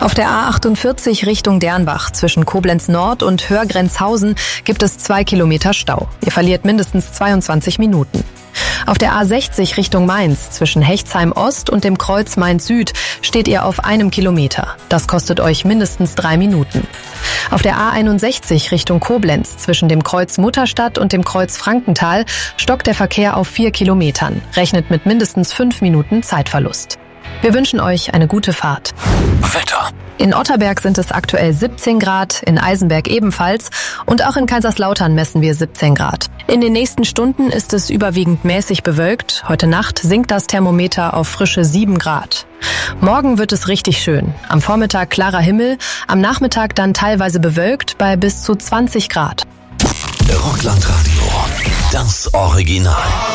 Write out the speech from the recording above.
Auf der A48 Richtung Dernbach zwischen Koblenz Nord und Hörgrenzhausen gibt es 2 Kilometer Stau. Ihr verliert mindestens 22 Minuten. Auf der A60 Richtung Mainz zwischen Hechtsheim Ost und dem Kreuz Mainz Süd steht ihr auf 1 Kilometer. Das kostet euch mindestens 3 Minuten. Auf der A61 Richtung Koblenz zwischen dem Kreuz Mutterstadt und dem Kreuz Frankenthal stockt der Verkehr auf 4 Kilometern. Rechnet mit mindestens 5 Minuten Zeitverlust. Wir wünschen euch eine gute Fahrt. Wetter. In Otterberg sind es aktuell 17 Grad, in Eisenberg ebenfalls und auch in Kaiserslautern messen wir 17 Grad. In den nächsten Stunden ist es überwiegend mäßig bewölkt. Heute Nacht sinkt das Thermometer auf frische 7 Grad. Morgen wird es richtig schön. Am Vormittag klarer Himmel, am Nachmittag dann teilweise bewölkt bei bis zu 20 Grad. Rockland Radio, das Original.